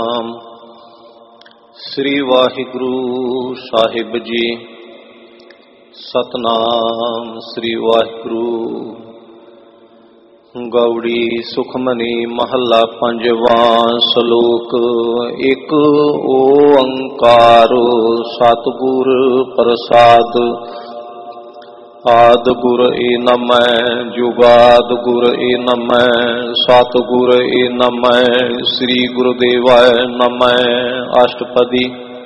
ਸ੍ਰੀ ਵਾਹਿਗੁਰੂ ਸਾਹਿਬ ਜੀ। ਸਤਨਾਮ ਸ੍ਰੀ ਵਾਹਿਗੁਰੂ। ਗੌੜੀ ਸੁਖਮਨੀ ਮਹੱਲਾ ਪੰਜਵਾਂ। ਸ਼ਲੋਕ। ਇੱਕ ਓੰਕਾਰ ਸਤਿਗੁਰ ਪ੍ਰਸਾਦ। ਆਦਿ ਗੁਰ ਏ ਨਮੈ ਜੁਗਾਦ ਗੁਰ ਏ ਨਮੈ ਸਤਿਗੁਰ ਏ ਨਮੈ ਸ੍ਰੀ ਗੁਰੁਦੇਵਾਇ ਨਮੈ। ਅਸ਼ਟਪਦੀ।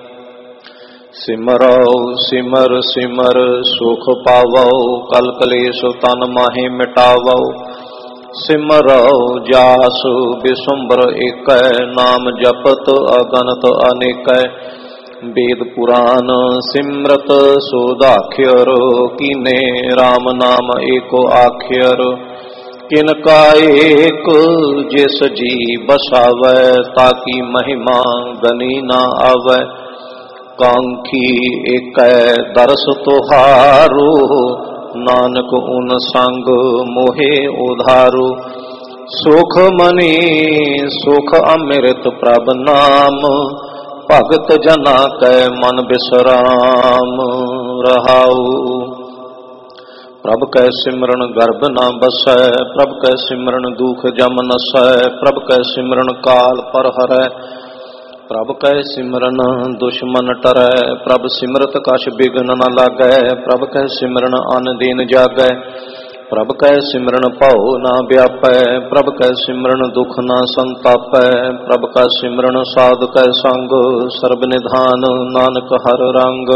ਸਿਮਰੋ ਸਿਮਰ ਸਿਮਰ ਸੁਖ ਪਾਵੋ ਕਲ ਕਲੇਸ਼ ਤਨ ਮਾਹੇ ਮਿਟਾਵੋ। ਸਿਮਰੋ ਜਾਸ ਬਿਸੁੰਬਰ ਏਕੈ ਨਾਮ ਜਪਤ ਅਗਨਤ ਅਨੇਕੈ। ਵੇਦ ਪੁਰਾਨ ਸਿਮਰਤ ਸੋਧਾਖਿਅਰ ਕੀਨੇ ਰਾਮ ਨਾਮ ਏਕੋ ਆਖਿਅਰ। ਕਿਨ ਕਾ ਏਕ ਜਿਸ ਜੀ ਬਸਾਵੈ ਤਾਕੀ ਮਹਿਮਾ ਗਨੀ ਨਾ ਆਵੈ। ਕਾਂਖੀ ਏਕੈ ਦਰਸ ਤੁਹਾਰੋ ਨਾਨਕ ਉਨ ਸੰਗ ਮੋਹੇ ਉਧਾਰੋ। ਸੁਖ ਮਨੀ ਸੁਖ ਅੰਮ੍ਰਿਤ ਪ੍ਰਭ ਨਾਮ ਭਗਤ ਜਨਾ ਕੈ ਮਨ ਬਿਸਰਾਮ ਰਹਾਉ। ਪ੍ਰਭ ਕੈ ਸਿਮਰਨ ਗਰਭ ਨਾ ਬਸੈ ਪ੍ਰਭ ਕੈ ਸਿਮਰਨ ਦੁਖ ਜਮ ਨਸੈ। ਪ੍ਰਭ ਕੈ ਸਿਮਰਨ ਕਾਲ ਪਰ ਹਰੈ ਪ੍ਰਭ ਕੈ ਸਿਮਰਨ ਦੁਸ਼ਮਨ ਟਰੈ। ਪ੍ਰਭ ਸਿਮਰਤ ਕਛ ਬਿਘਨ ਨ ਲਾਗੈ ਪ੍ਰਭ ਕੈ ਸਿਮਰਨ ਅਨ ਦੀਨ ਜਾਗੈ। ਪ੍ਰਭ ਕੈ ਸਿਮਰਨ ਭਉ ਨਾ ਵਿਆਪੈ ਪ੍ਰਭ ਕੈ ਸਿਮਰਨ ਦੁਖ ਨਾ ਸੰਤਾਪੈ। ਪ੍ਰਭ ਕੈ ਸਿਮਰਨ ਸਾਧ ਕੈ ਸੰਗ ਸਰਬ ਨਿਧਾਨ ਨਾਨਕ ਹਰ ਰੰਗ।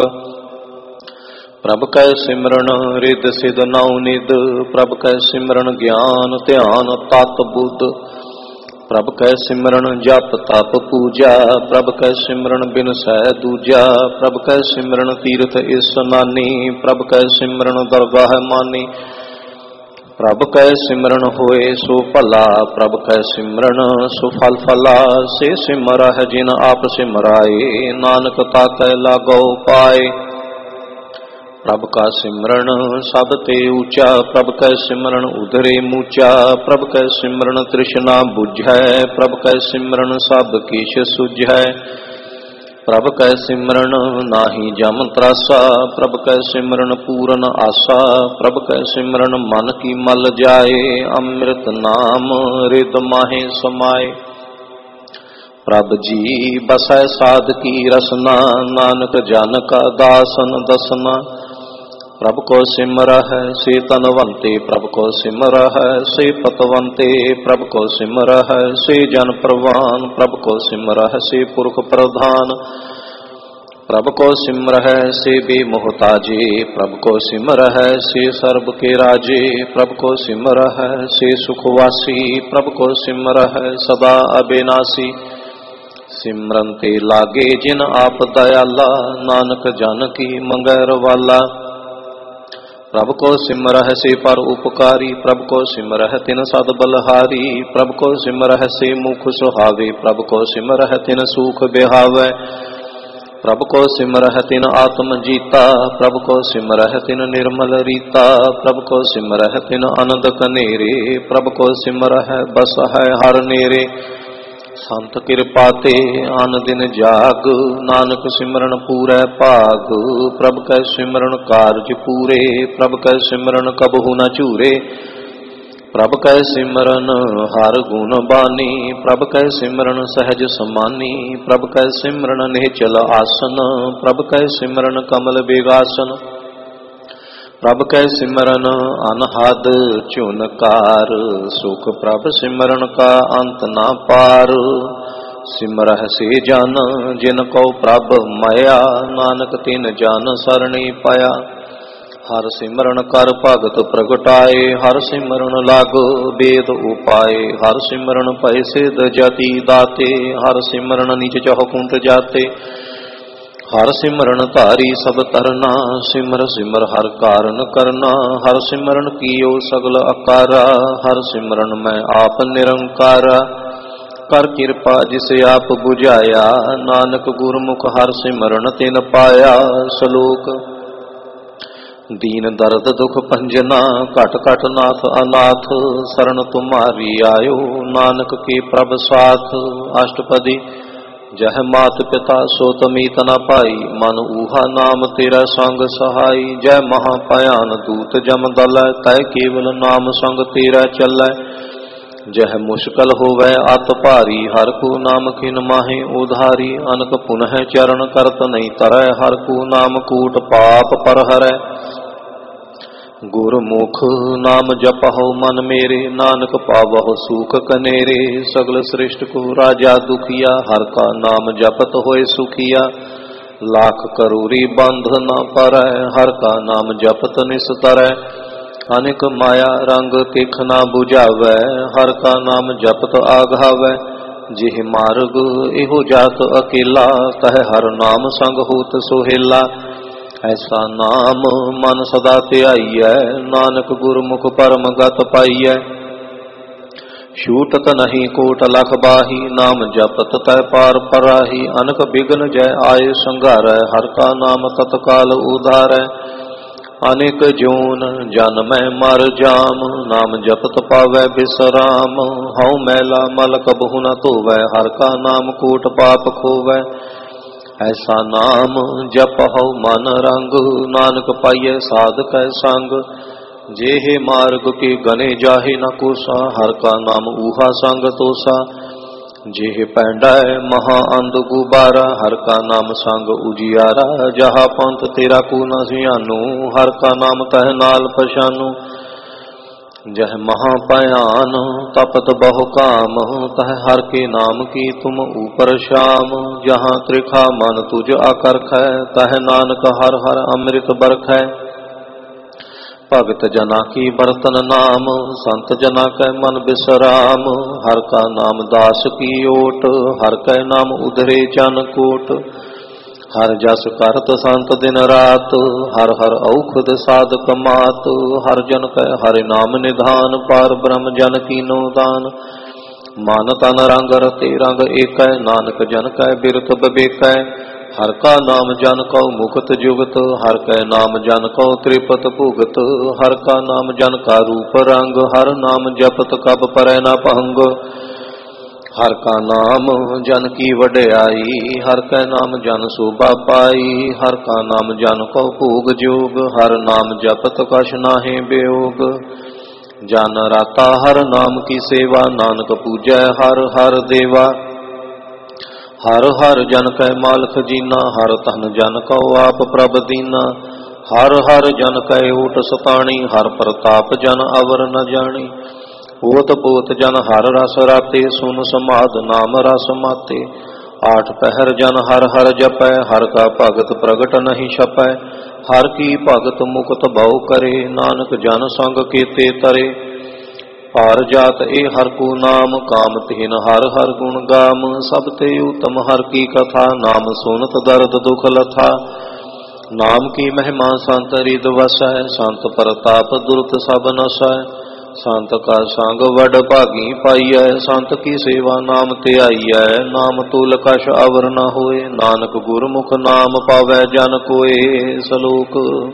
ਪ੍ਰਭ ਕੈ ਸਿਮਰਨ ਰਿਦ ਸਿਧ ਨਉ ਨਿਧ ਪ੍ਰਭ ਕੈ ਸਿਮਰਨ ਗਿਆਨ ਧਿਆਨ ਤਤ ਬੁੱਧ। ਪ੍ਰਭ ਕੈ ਸਿਮਰਨ ਜਪ ਤਪ ਪੂਜਾ ਪ੍ਰਭ ਕੈ ਸਿਮਰਨ ਬਿਨਸੈ ਦੂਜਾ। ਪ੍ਰਭ ਕੈ ਸਿਮਰਨ ਤੀਰਥ ਇਸਨਾਨੀ ਪ੍ਰਭ ਕੈ ਸਿਮਰਨ ਦਰਗਾਹ ਮਾਨੀ। ਪ੍ਰਭ ਕੈ ਸਿਮਰਨ ਹੋਏ ਸੋ ਭਲਾ ਪ੍ਰਭ ਕੈ ਸਿਮਰਨ ਸੋ ਫਲ ਫਲਾ। ਸੇ ਸਿਮਰਹਿ ਜਿਨ ਆਪ ਸਿਮਰਾਏ ਨਾਨਕ ਤਾਕੈ ਲਾਗੋ ਪਾਏ। ਪ੍ਰਭ ਕਾ ਸਿਮਰਨ ਸਭ ਤੇ ਊਚਾ ਪ੍ਰਭ ਕੈ ਸਿਮਰਨ ਉਧਰੇ ਮੂਚਾ। ਪ੍ਰਭ ਕੈ ਸਿਮਰਨ ਤ੍ਰਿਸ਼ਨਾ ਬੁਝੈ ਪ੍ਰਭ ਕੈ ਸਿਮਰਨ ਸਭ ਕਿਛ ਸੁਝੈ। ਪ੍ਰਭ ਕੈ ਸਿਮਰਨ ਨਾਹੀ ਜਮ ਤਰਾਸਾ ਪ੍ਰਭ ਕੈ ਸਿਮਰਨ ਪੂਰਨ ਆਸਾ। ਪ੍ਰਭ ਕੈ ਸਿਮਰਨ ਮਨ ਕੀ ਮਲ ਜਾਏ ਅੰਮ੍ਰਿਤ ਨਾਮ ਰਿਦ ਮਾਹੇ ਸਮਾਏ। ਪ੍ਰਭ ਜੀ ਬਸੈ ਸਾਧ ਕੀ ਰਸਨਾ ਨਾਨਕ ਜਨ ਕਾ ਦਾਸਨ ਦਸਨਾ। ਪ੍ਰਭ ਕੋ ਸਿਮਰਹਿ ਸੇ ਤਨਵੰਤੇ ਪ੍ਰਭ ਕੋ ਸਿਮਰਹਿ ਸੇ ਪਤਵੰਤੇ। ਪ੍ਰਭ ਕੋ ਸਿਮਰਹਿ ਸੇ ਜਨ ਪ੍ਰਵਾਨ ਪ੍ਰਭ ਕੋ ਸਿਮਰਹਿ ਸੇ ਪੁਰਖ ਪ੍ਰਧਾਨ। ਪ੍ਰਭ ਕੋ ਸਿਮਰਹਿ ਸੇ ਬੇਮੁਹਤਾਜੇ ਪ੍ਰਭ ਕੋ ਸਿਮਰਹਿ ਸੇ ਸਰਬ ਕੇ ਰਾਜੇ। ਪ੍ਰਭ ਕੋ ਸਿਮਰਹਿ ਸੇ ਸੁਖਵਾਸੀ ਪ੍ਰਭ ਕੋ ਸਿਮਰਹਿ ਸਦਾ ਅਬਿਨਾਸੀ। ਸਿਮਰਨ ਤੇ ਲਾਗੇ ਜਿਨ ਆਪ ਦਇਆਲਾ ਨਾਨਕ ਜਨ ਕੀ ਮੰਗੈ ਰਵਾਲਾ। ਪ੍ਰਭ ਕੋ ਸਿਮਰਹਿ ਸੇ ਪਰ ਉਪਕਾਰੀ ਪ੍ਰਭ ਕੋ ਸਿਮਰਹਿ ਤਿਨ ਸਦ ਬਲਹਾਰੀ। ਪ੍ਰਭ ਕੋ ਸਿਮਰਹਿ ਸੇ ਮੁਖ ਸੁਹਾਵੇ ਪ੍ਰਭ ਕੋ ਸਿਮਰਹਿ ਤਿਨ ਸੂਖ ਬਿਹਾਵੈ। ਪ੍ਰਭ ਕੋ ਸਿਮਰਹਿ ਤਿਨ ਆਤਮ ਜੀਤਾ ਪ੍ਰਭ ਕੋ ਸਿਮਰਹਿ ਤਿਨ ਨਿਰਮਲ ਰੀਤਾ। ਪ੍ਰਭ ਕੋ ਸਿਮਰਹਿ ਤਿਨ ਅਨੰਦ ਕਨੇਰੇ ਪ੍ਰਭ ਕੋ ਸਿਮਰਹਿ ਬਸਹਿ ਹਰ ਨੇਰੇ। ਸੰਤ ਕਿਰਪਾ ਤੇ ਅਨ ਦਿਨ ਜਾਗ ਨਾਨਕ ਸਿਮਰਨ ਪੂਰੈ ਭਾਗ। ਪ੍ਰਭ ਕੈ ਸਿਮਰਨ ਕਾਰਜ ਪੂਰੇ ਪ੍ਰਭ ਕੈ ਸਿਮਰਨ ਕਬਹੂ ਨ ਝੂਰੇ। ਪ੍ਰਭ ਕੈ ਸਿਮਰਨ ਹਰ ਗੁਣ ਬਾਨੀ ਪ੍ਰਭ ਕੈ ਸਿਮਰਨ ਸਹਿਜ ਸਮਾਨੀ। ਪ੍ਰਭ ਕੈ ਸਿਮਰਨ ਨਿਹਚਲ ਆਸਨ ਪ੍ਰਭ ਕੈ ਸਿਮਰਨ ਕਮਲ ਬੇਗਾਸਨ। ਪ੍ਰਭ ਕੈ ਸਿਮਰਨ ਅਨਹਦ ਝੁਨਕਾਰ ਸੁਖ ਪ੍ਰਭ ਸਿਮਰਨ ਕਾ ਅੰਤ ਨਾ ਪਾਰ। ਸਿਮਰਹਿ ਸੇ ਜਨ ਜਿਨ ਕੋ ਪ੍ਰਭ ਮਾਇਆ ਨਾਨਕ ਤਿਨ ਜਨ ਸਰਣੀ ਪਾਇਆ। ਹਰ ਸਿਮਰਨ ਕਰ ਭਗਤ ਪ੍ਰਗਟਾਏ ਹਰ ਸਿਮਰਨ ਲਾਗ ਵੇਦ ਉਪਾਏ। ਹਰ ਸਿਮਰਨ ਭਇ ਸਿਧ ਜਤੀ ਦਾਤੇ ਹਰ ਸਿਮਰਨ ਨੀਚ ਚਹੁ ਕੁੰਟ ਜਾਤੇ। ਹਰ ਸਿਮਰਨ ਧਾਰੀ ਸਭ ਤਰਨਾ ਸਿਮਰ ਸਿਮਰ ਹਰ ਕਾਰਨ ਕਰਨਾ। ਹਰ ਸਿਮਰਨ ਕੀਓ ਸਗਲ ਆਕਾਰਾ ਹਰ ਸਿਮਰਨ ਮੈਂ ਆਪ ਨਿਰੰਕਾਰਾ। ਕਰ ਕਿਰਪਾ ਜਿਸ ਆਪ ਬੁਝਾਇਆ ਨਾਨਕ ਗੁਰਮੁਖ ਹਰ ਸਿਮਰਨ ਤਿਨ ਪਾਇਆ। ਸ਼ਲੋਕ। ਦੀਨ ਦਰਦ ਦੁਖ ਭੰਜਨਾ ਘਟ ਘਟ ਨਾਥ ਅਨਾਥ ਸਰਣ ਤੁਮਾਰੀ ਆਇਓ ਨਾਨਕ ਕੀ ਪ੍ਰਭ ਸਾਥ। ਅਸ਼ਟਪਦੀ। जह मात पिता सो तमीत न पाई, मन ऊहा नाम तेरा संग सहाई। जय महाभयान दूत जम दलै, तय केवल नाम संग तेरा चलै। जह मुश्किल होवै अत भारी, हर को नाम किन माहे उधारी। अनक पुनः चरण करत नहीं तरै, हर को नाम कूट पाप पर हरै। गुरमुख नाम जपहु मन मेरे, नानक पावहु सुख कनेरे। सगल सृष्टि को राजा दुखिया, हर का नाम जपत होए सुखिया। लाख करोड़ी बंध न परै, हर का नाम जपत निस्तरै। अनेक माया रंग तिख न बुझावै, हर का नाम जपत आघावै। जिह मार्ग एहो जात अकेला, तह हर नाम संग होत सोहेला। ऐसा नाम मन सदा ध्याइयै, नानक गुरमुख परम गत पाइयै। छूटत नहीं कोट लख बाही, नाम जपत तय पार पराही। अनक बिघ्न जय आए संघारै, हर का नाम तत्काल उधारै। अनेक जोन जन्मै मर जाम, नाम जपत पावै बिसराम। हऊ मैला मल कबहु न धोवै, हर का नाम कोट पाप खोवै। ऐसा नाम जपहु मन रंग, नानक पाइयै साधक संग। जेहे मार्ग के गने जाहे न कोसा, हर का नाम ऊहा संग तोसा। जेह पैंडै महा अंध गुबारा, हर का नाम संग उजियारा। जहा पंथ तेरा को न सियानू, हर का नाम तह नाल पछानू। जह महाभयान तपत बहु काम, तह हर के नाम की तुम ऊपर शाम। जहाँ त्रिखा मन तुझ आकर्षै, तह नानक हर हर अमृत बरखै। भगत जना की बरतन नाम, संत जना कै मन बिसराम। हर का नाम दास की ओट, हर कै नाम उधरे जन कोट। हर जस करत संत दिन रात, हर हर औखद साधक मात। हर जन कै हरि नाम निधान, पार ब्रह्म जन कीनो दान। मन तन रंग रते रंग एकै, नानक जन कै बिरत बिबेकै। हर का नाम जन कौ मुकत जुगत, हर कै नाम जन कौ त्रिपत भुगत। हर का नाम जन का रूप रंग, हर नाम जपत कब परै न भंग। हर का नाम जन की वड्याई, हर कै नाम जन शोभा पाई। हर का नाम जन को भोग जोग, हर नाम जपत कछ नाहि वियोग। जन राता हर नाम की सेवा, नानक पूजै हर हर देवा। हर हर जन कै माल खजीना, हर तन जन को आप प्रभ दीना। हर हर जन कै ओट सताणी, हर प्रताप जन अवर न जानी। ओत पोत जन हर रस राते, सुन समाध नाम रस माते। आठ पहर जन हर हर जपै, हर का भगत प्रगट नहीं छपै। हर की भगत मुक्त भव करे, नानक जन संग केते तरे। पार जात ए हर को नाम, काम तिन हर हर गुण गाम। सब ते उत्तम हर की कथा, नाम सुनत दर्द दुख लथा। नाम की महिमा संत हृद वसै, संत प्रताप दुरत सब नसै। संत का संग वड भागी पाइयै, संत की सेवा नाम ध्याइयै। नाम तुल कछ अवर न होए, नानक गुरमुख नाम पावै जन कोय। सलोक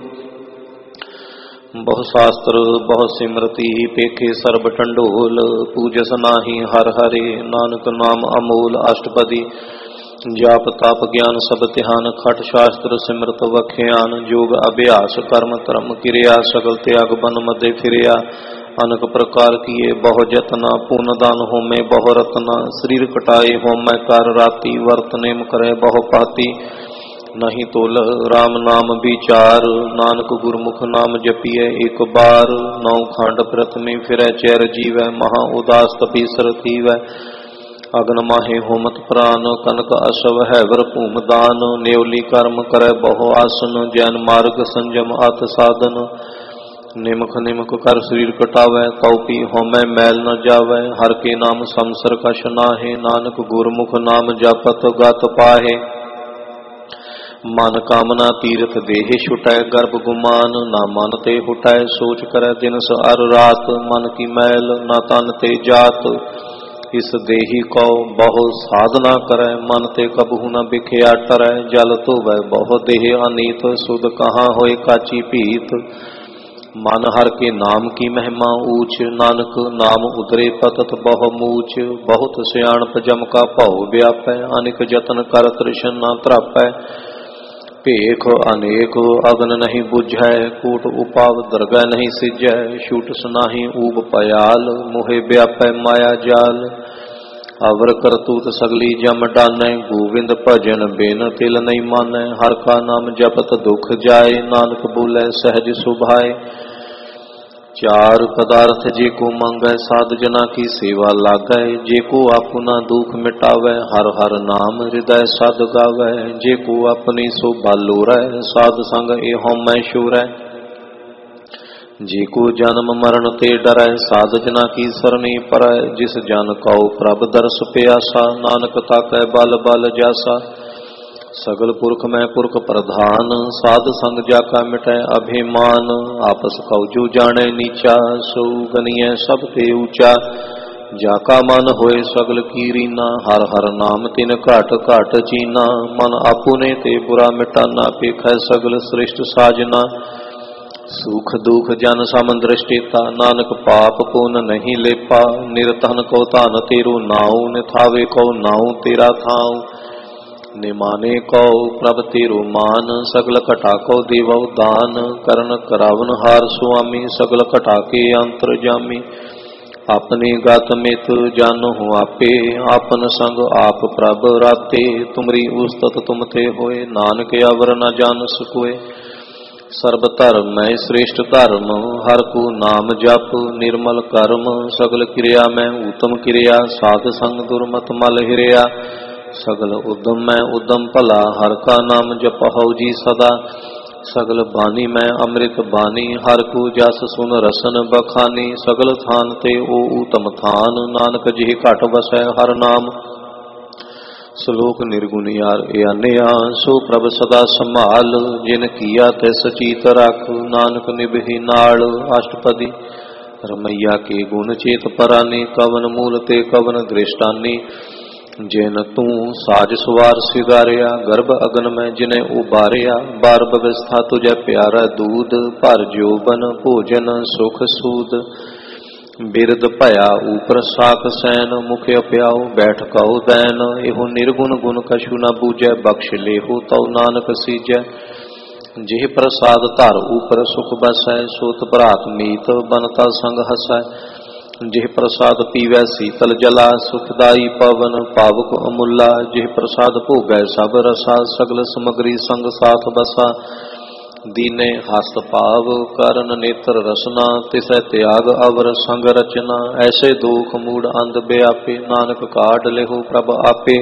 बहु शास्त्र बहु सिमरती, पेखे सर्ब टंडोल। पूजस नाही हर हरे, नानक नाम अमोल अष्टपदी। जाप ताप ज्ञान सब ध्यान, खट शास्त्र सिमरत वख्यान। जोग अभ्यास कर्म धर्म क्रिया, सगल त्याग बन मदे फिरिया। अनक प्रकार किए बहु जतना, पुन दान होमे बहु रतना। शरीर कटाए होमै कर राति, वर्त नेम करे बहु पाती। नहीं तोल राम नाम विचार, नानक गुरमुख नाम जपिए एक बार। नौ खंड प्रथमे फिरै चैर जीवै, महा उदास तपीसर थीवै। अग्न माहे होमत प्राण, कनक अशव है वर भूम दान। न्योली कर्म करे बहु आसन, जैन मार्ग संजम अत साधन। निमख निमख कर शरीर कटावै, तौ पी होमै मैल न जावै। हर के नाम समसर कछ नाहे, नानक गुरमुख नाम जपत गत पाहे। मन कामना तीर्थ देह छुटै, गर्भ गुमान ना मन ते हुटै। सोच करे दिनस अर रात, मन की मैल ना तन ते जात। इस देही को बहु साधना करे, मन ते कबहू न बिखया टरै। जल धोवै बहु देह अनीत, सुध कहाँ होए काची पीत। मन हर के नाम की महिमा ऊंच, नानक नाम उदरे पतत बहु मूच। बहुत सियाणप जम का भव व्यापै, अनेक जतन कर तृष्ण न त्रापै। भेख अनेक अगन नहीं बुझै, कूट उपाव दरगह नहीं सिजै। छूट सुनाही ऊब पयाल, मोहे व्यापै माया जाल। अवर करतूत सगली जम डानै, गोविंद भजन बिन तिल नहीं मानै। हर का नाम जपत दुख जाए, नानक बोलै सहज सुभाए। चार पदार्थ जे को मांगै, साध जना की सेवा लागै। जे को अपना दुख मिटावै, हर हर नाम हृदय सद गावै। जे को अपनी सो बालोरै, साध संग एहो मैं शोरै। जे को जन्म मरण ते डरै, साध जना की सरनी परै। जिस जन कौ प्रभ दर्श प्यासा, नानक ताकै बल बल जासा। सगल पुरख में पुरख प्रधान, साध संग जाका मिटै अभिमान। आपस कौ जो जाने नीचा, सो गनिय सब ते ऊंचा। जाका मन होए सगल कीरीना, हर हर नाम तिन घाट घाट चीना। मन आपुने ते बुरा मिटाना, पेखै सगल श्रेष्ठ साजना। सुख दुख जन सम दृष्टिता, नानक पाप पुन नहीं लेपा। निरतन को तान तेरो नाऊ, निथावे को नाऊ तेरा थाऊ। निमाने कौ प्रभ तेरो मान, सगल कटा को देवौ दान। करण करावन हार स्वामी, सगल कटा के अंतर जामी। अपने गात मित जानहु आपे, आपन संग आप प्रभ राते। तुमरी उस्तत तुम ते होए, नानक अवर न जान सकोए। सर्ब धर्म मैं श्रेष्ठ धर्म, हर को नाम जप निर्मल कर्म। सगल क्रिया मैं उत्तम क्रिया, साध संग दुर्मत मल हिरिया। सगल उद्यम मैं उद्यम भला, हर का नाम जपहु जी सदा। सगल बानी मैं अमृत बानी, हर को जस सुन रसन बखानी। सगल थान ते ओ उत्तम थान, नानक जिह घट बसै हर नाम। श्लोक निर्गुण यानिया, सो प्रभ सदा संभाल। जिन किया ते सचीत राख, नानक निभहि नाल। अष्टपदी रमैया के गुण चेत परानी, कवन मूल ते कवन दृष्टानी। जिन तू साज सवार सिगारिया, गर्भ अगन में जिने उबारिया। बार व्यवस्था तुझे प्यारा दूध, भर जोबन भोजन सुख सूद। बिरद भया ऊपर साख सैन, मुख प्याऊ बैठ कऊ दैन। एहो निर्गुण गुण कछु न बूझै, बख्श लेहु तौ नानक सीजै। जिह प्रसाद धर ऊपर सुख बसै, सोत भरात मीत बनता संग हसै। जिह प्रसाद पीवै शीतल जला, सुखदाई पवन पावक अमूला। जिह प्रसाद भोगै सब रसा, सगल समग्री संग साथ बसा। दीने हस्त पाव करन नेत्र रसना, तिसै त्याग अवर संग रचना। ऐसे दोख मूड अंध व्यापे, नानक काढ़ लेहु प्रभ आपे।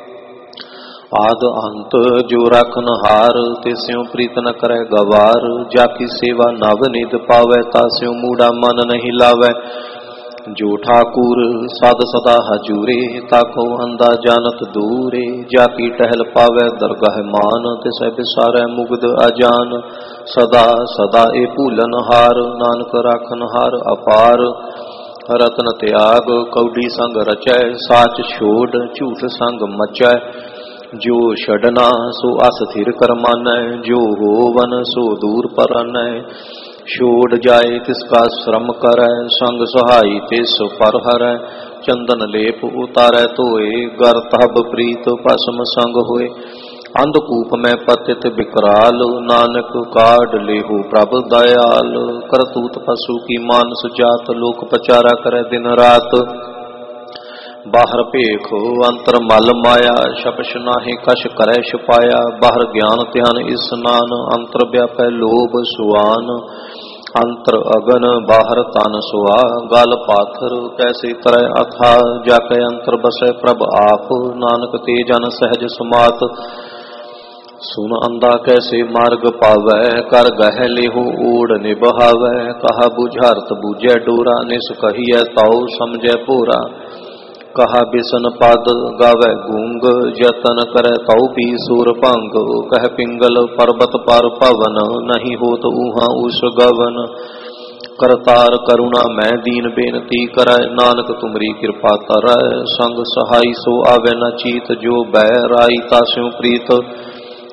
आद अंत जो राखन हार, तिस्यों प्रीत न करे गवार। जाकी सेवा नव निध पावै, तास्यों मूढ़ा मन नहीं लावै। जो ठाकुर साध सदा हजूरे, ताको अंधा जानत दूरे। जाकी टहल पावै दरगाह मान, तिसै बिसारै मुग्ध अजान। सदा सदा ए भूलन हार, नानक राखन हार अपार। रतन त्याग कौडी संग रचै, साच छोड़ झूठ संग मचै। जो छड़ना सो अस्थिर कर मानै, जो होवन सो दूर परनै। छोड़ जाए तिसका श्रम करै, संग सहाई तिस पर हरै। चंदन लेप उतारै धोए, गर तब प्रीत भस्म संग होए। अंधकूप में पतित विकराल, नानक काढ़ लेहु प्रभ दयाल। करतूत पशु की मानस जात, लोक पचारा करे दिन रात। बाहर भेख अंतर मल माया, छपछ नाहि कछ करे छुपाया। बाहर ज्ञान ध्यान स्नान, अंतर व्यापै लोभ सुआन। अंतर अगन बाहर तन सुआ, गल पाथर कैसे तरह अथा। जाके अंतर बसै प्रभ आप, नानक ते जन सहज समात। सुन अंधा कैसे मार्ग पावै, कर गह लेहु ओढ़ निबहावै। कहा बुझारत बूझै डोरा, निस कहिए ताऊ समझै भोरा। कहा बिसन पद गावै गूंग, यतन करे तौ भी सुर भंग। कह पिंगल पर्वत पर पवन, नहीं होत ऊहा उस गवन। करतार करुणा मैं दीन बेनती करै, नानक तुमरी कृपा तरै। संग सहाई सो आवे न चीत, जो बै राई तास्यों प्रीत।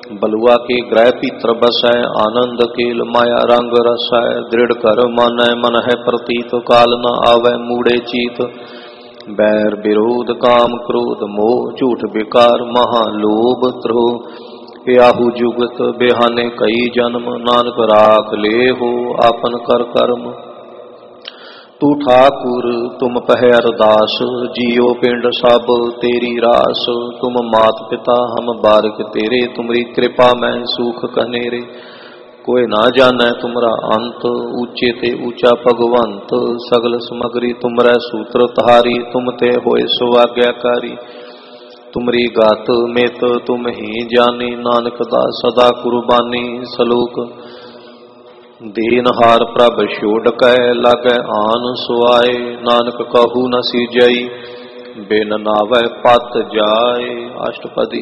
बलुआ के ग्रह पीतर बसै, आनंद केल माया रंग रसै। दृढ़ कर मानै मन है प्रतीत, काल न आवै मूढ़े चीत। बैर विरोध काम क्रोध मोह, झूठ विकार महालोभ द्रोह। याहू जुगत बेहाने कई जन्म, नानक राख ले हो आपन कर कर्म। तू ठाकुर तुम पह अरदास, जियो पिंड सब तेरी रास। तुम मात पिता हम बारक तेरे, तुमरी कृपा मैं सूख कनेरे। कोई ना जाने तुमरा अंत, ऊंचे ते ऊंचा भगवंत। सगल समगरी तुमरै सूत्र तहारी, तुम ते होए सुआज्ञाकारी। तुमरी गात मेत तुम ही जानी, नानक दास सदा कुर्बानी। सलोक दीनहार प्रभ छोड़ कै, लागै आन सुआए। नानक कहू न सीजई, बिन नावै पत जाए। अष्टपदी।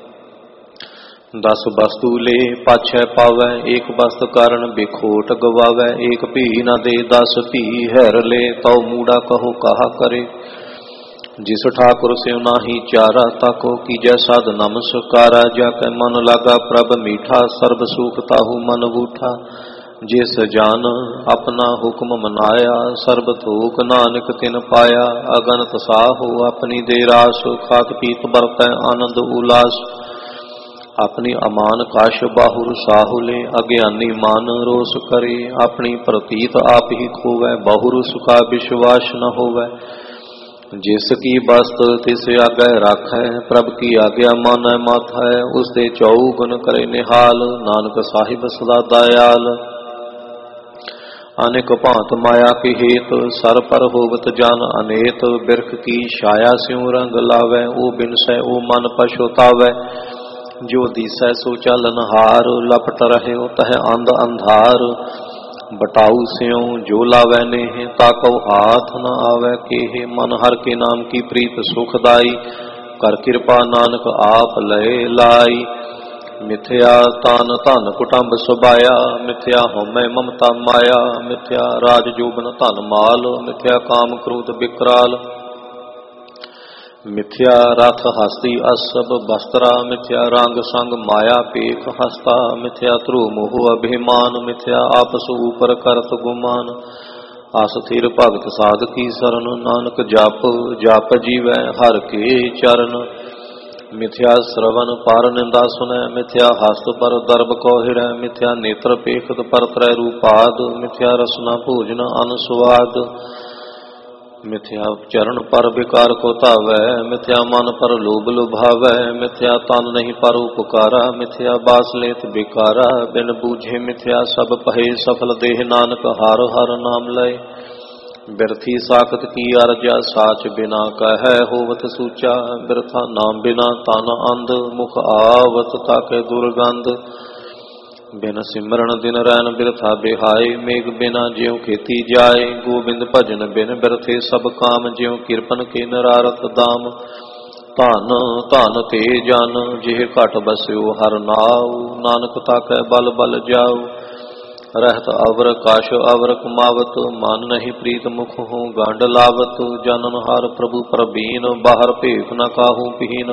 10 वस्तु ले पाछै पावै, एक वस्त कारण बिखोट गवावै। एक भी न दे 10 भी हैर ले, तौ मूड़ा कहो कहा करे। जिस ठाकुर से नाही चारा, ताको कीजै साध नमस्कारा। जाकै मन लागा प्रभ मीठा, सर्ब सुख ताहू मन बूठा। जिस जान अपना हुक्म मनाया, सर्ब थोक नानक तिन पाया। अगनत साहो अपनी दे रास, खात पीत बरतै आनंद उल्लास। अपनी अमान काश बाहुर साहुले, अज्ञानी मान रोस करे। अपनी प्रतीत आप ही खोवै, बहुर सुखा विश्वास न होवै। जिसकी बस्त तिस आगे राखै, प्रभ की आज्ञा मानै माथै। उसदे चौगुन करे निहाल, नानक साहिब सदा दयाल। अनेक भांत माया के हेत, सर पर होवत जान अनेत। बिरख की छाया स्यों रंग लावै, ओ बिनसै ओ मन पछुतावै। जो दिसै सो चलनहार, लपट रहे तह अंध अंधार। बटाऊ स्यों जो लावै नेह, ताकौ हाथ न आवै केह। मन हर के नाम की प्रीत सुखदाई, कर कृपा नानक आप लय लाई। मिथ्या तान धन कुटुंब सुबाया, मिथ्या होमै ममता माया। मिथ्या राज जोबन धन माल, मिथ्या काम क्रोध विकराल। मिथ्या रथ हस्ती असब बस्त्रा, मिथ्या रंग संग माया पेख हस्ता। मिथ्या ध्रुव मोह अभिमान, मिथ्या आपस ऊपर करत गुमान। असथिर भगत साध की शरण, नानक जप जप जीवै हर के चरण। मिथ्या श्रवण पर निंदा सुनै, मिथ्या हस्त पर दर्भ कौ हिरै। मिथ्या नेत्र पेखत पर त्रै रूपाद, मिथ्या रसना भोजन अनस्वाद। मिथ्या चरण पर विकार को धावै, मिथ्या मन पर लोभ लुभावै। मिथ्या तन नहीं पर उपकारा, मिथ्या बास लेत बेकारा। बिन बूझे मिथ्या सब पहे सफल, देह नानक हर हर नाम लय। बिरथी साखत की अर्जा, साच बिना कहै होवत सूचा। बिरथा नाम बिना तन अंध, मुख आवत ताके दुर्गंध। बिन सिमरन दिन रैन बिरथा बिहाय, मेघ बिना ज्यों खेती जाए। गोबिंद भजन बिन बिरथे सब काम, ज्यों किरपन के नरारत दाम। धन धन ते जन, जिह घट बस्यो हर नाउ। नानक ताकै बल बल जाऊ। रहत अवर काश अवर कमावत, मन नहीं प्रीत मुख हूँ गांड लावत। जनन हार प्रभु प्रबीन, बाहर भेख न काहू पीन।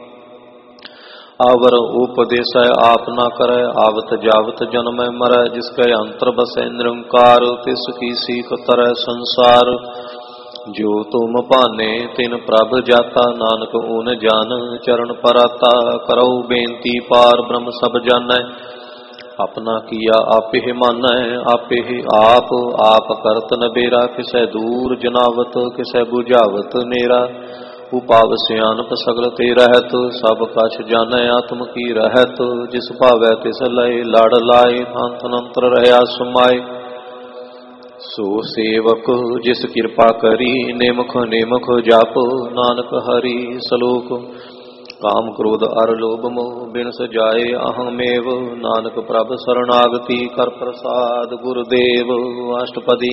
आवर उपदेश आप न करे, आवत जावत जन्म मरै। जिसके अंतर बसै निरंकार, तिसकी सीख तरह संसार। जो तुम भाने तिन प्रभ जाता, नानक ऊन जान चरण पराता। करो बेनती पार ब्रह्म सब जानै, अपना किया आपे मानै। आपे आप करत नबेरा, किसै दूर जनावत किसै बुझावत नेरा। उपाव सियानप सगल ते रहत, सब कछ जानै आत्म की रहत। जिस भावै तिस लय लड़ लाए, अंत अंतर रहया समाए। सो सेवक जिस कृपा करी, नेमख नेमख जाप नानक हरि। सलोक काम क्रोध अर लोभ मोह, बिन सजाए अहमेव। नानक प्रभ शरणागति, कर प्रसाद गुरुदेव। अष्टपदी।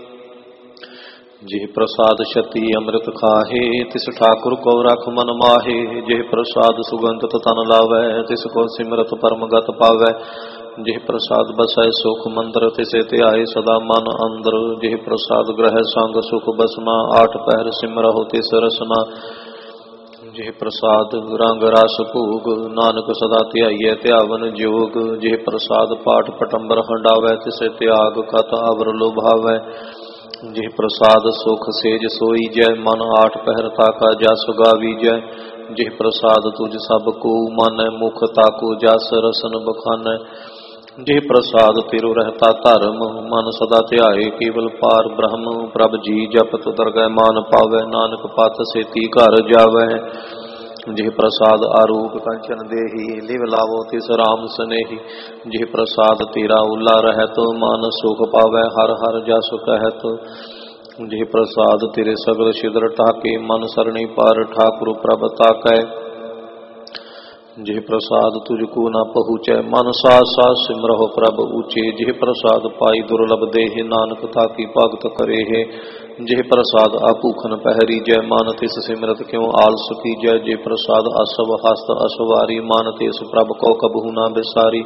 जिह प्रसाद छति अमृत खाहे, तिस ठाकुर को रख मन माहे। जिह प्रसाद सुगंधत तन लावै, तिसको सिमरत परम गत पावै। जिह प्रसाद बसै सुख मंदिर, तिसे ध्याए सदा मन अंदर। जिह प्रसाद ग्रह संग सुख बसना, आठ पहर सिमरहु तिस रसना। ਜਿਹ ਪ੍ਰਸਾਦ ਰੰਗ ਰਸ ਭੋਗ, ਨਾਨਕ ਸਦਾ ਧਿਆਈਐ ਧਿਆਵਨ ਜੋਗ। ਜਿਹ ਪ੍ਰਸਾਦ ਪਾਠ ਪਟੰਬਰ ਹੰਡਾਵੈ, ਤਿਸੈ ਤਿਆਗ ਕਤ ਅਵਰ ਲੋਭਾਵੈ। ਜਿਹ ਪ੍ਰਸਾਦ ਸੁਖ ਸੇਜ ਸੋਈਜੈ, ਮਨ ਆਠ ਪਹਿਰ ਤਾਕਾ ਜਸ ਗਾਵੀਜੈ। ਜਿਹ ਪ੍ਰਸਾਦ ਤੁਝ ਸਭ ਕੋ ਮਾਨੈ, ਮੁਖ ਤਾਕੋ ਜਸ ਰਸਨ ਬਖਾਨੈ। ਜਿਹ ਪ੍ਰਸਾਦ ਤਿਰੁ ਰਹਿਤਾ ਧਰਮ, ਮਨ ਸਦਾ ਧਿਆਏ ਕੇਵਲ ਪਾਰ ਬ੍ਰਹਮ। ਪ੍ਰਭ ਜੀ ਜਪਤ ਦਰਗਹਿ ਮਾਨ ਪਾਵੈ, ਨਾਨਕ ਪਤ ਸੇਤੀ ਘਰ ਜਾਵੈ। ਜਿਹ ਪ੍ਰਸਾਦ ਆਰੂਪ ਕੰਚਨ ਦੇਹੀ, ਲਿਵ ਲਾਵੋ ਤਿਸ ਰਾਮ ਸਨੇਹੀ। ਜਿਹ ਪ੍ਰਸਾਦ ਤੇਰਾ ਉਲਾ ਰਹਿਤ, ਮਨ ਸੁਖ ਪਾਵੈ ਹਰ ਹਰ ਜਸ ਕਹਿਤ। ਜਿਹ ਪ੍ਰਸਾਦ ਤੇਰੇ ਸਗਲ ਛਿਦਰ ਢਾਕੇ, ਮਨ ਸਰਣੀ ਪਰ ਠਾਕੁਰ ਪ੍ਰਭ ਤਾਕੈ। ਜਿਹ ਪ੍ਰਸਾਦ ਤੁਝ ਕੋ ਨਾ ਪਹੁੰਚੈ, ਮਨ ਸਾਸ ਸਾਸ ਸਿਮਰਹੁ ਪ੍ਰਭ ਊਚੇ। ਜਿਹ ਪ੍ਰਸਾਦ ਪਾਈ ਦੁਰਲਭ ਦੇਹ, ਨਾਨਕ ਤਾਕੀ ਭਗਤ ਕਰੇਹਿ। ਜਿਹ ਪ੍ਰਸਾਦ ਆਪੂਖਨ ਪਹਿਰੀਜੈ, ਮਨ ਤਿਸ ਸਿਮਰਤ ਕਿਉ ਆਲਸ ਕੀਜੈ। ਜਿਹ ਪ੍ਰਸਾਦ ਅਸਵ ਹਸਤ ਅਸਵਾਰੀ, ਮਨ ਤਿਸ ਪ੍ਰਭ ਕੋ ਕਬਹੂ ਨਾ ਬਿਸਾਰੀ।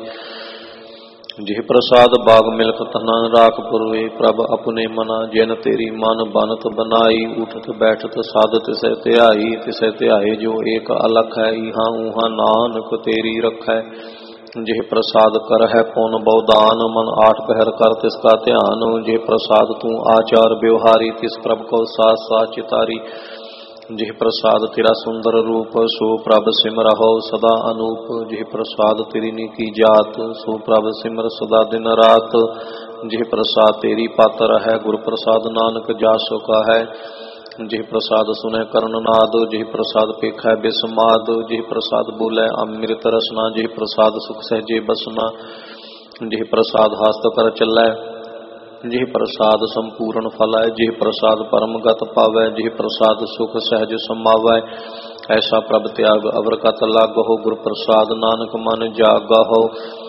ਜਿਹ ਪ੍ਰਸਾਦ ਬਾਗ ਮਿਲਕ ਤਨਾ ਰਾਖ ਪੁਰਵੇ, ਪ੍ਰਭ ਆਪਣੇ ਮਨਾ ਜਿਨ ਤੇਰੀ ਮਨ ਬਨਤ ਬਨਾਈ। ਉਠਤ ਬੈਠਤ ਸਾਧ ਤਿਸੈ ਧਿਆਈ, ਤਿਸੈ ਧਿਆਏ ਜੋ ਏਕ ਅਲਖ ਹੈ। ਇਹਾਂ ਊਹਾਂ ਨਾਨਕ ਤੇਰੀ ਰਖੈ। ਜਿਹ ਪ੍ਰਸਾਦ ਕਰਹਿ ਪੁਨ ਬਉਦਾਨ, ਮਨ ਆਠ ਪਹਿਰ ਕਰ ਤਿਸ ਕਾ ਧਿਆਨ। ਜਿਹ ਪ੍ਰਸਾਦ ਤੂੰ ਆਚਾਰ ਵਿਵਹਾਰੀ, ਤਿਸ ਪ੍ਰਭ ਕੋ ਸਾਸ ਸਾਚ ਚਿਤਾਰੀ। ਜਿਹ ਪ੍ਰਸਾਦ ਤੇਰਾ ਸੁੰਦਰ ਰੂਪ, ਸੋ ਪ੍ਰਭ ਸਿਮਰਹੁ ਸਦਾ ਅਨੂਪ। ਜਿਹ ਪ੍ਰਸਾਦ ਤੇਰੀ ਨੀਕੀ ਜਾਤ, ਸੋ ਪ੍ਰਭ ਸਿਮਰ ਸਦਾ ਦਿਨ ਰਾਤ। ਜਿਹ ਪ੍ਰਸਾਦ ਤੇਰੀ ਪਤ ਰਹੈ, ਗੁਰ ਪ੍ਰਸਾਦ ਨਾਨਕ ਜਾ ਸੋ ਕਾਹੈ। ਜਿਹ ਪ੍ਰਸਾਦ ਸੁਨੈ ਕਰਨ ਨਾਦ, ਜਿਹ ਪ੍ਰਸਾਦ ਪੇਖੈ ਬਿਸਮਾਦ। ਜਿਹ ਪ੍ਰਸਾਦ ਬੋਲੇ ਅੰਮ੍ਰਿਤ ਰਸਨਾ, ਜਿਹ ਪ੍ਰਸਾਦ ਸੁਖ ਸਹਿਜੇ ਬਸਨਾ। ਜਿਹ ਪ੍ਰਸਾਦ ਹਸਤ ਕਰ ਚੱਲੈ, ਜਿਹ ਪ੍ਰਸਾਦ ਸੰਪੂਰਨ ਫਲੈ। ਜਿਹ ਪ੍ਰਸਾਦ ਪਰਮ ਗਤ ਪਾਵੈ, ਜਿਹ ਪ੍ਰਸਾਦ ਸੁਖ ਸਹਿਜ ਸਮਾਵੈ। ਐਸਾ ਪ੍ਰਭ ਤਿਆਗ ਅਵਰ ਕਤ ਲਾਗਹੁ, ਗੁਰ ਪ੍ਰਸਾਦ ਨਾਨਕ ਮਨ ਜਾਗਹੁ।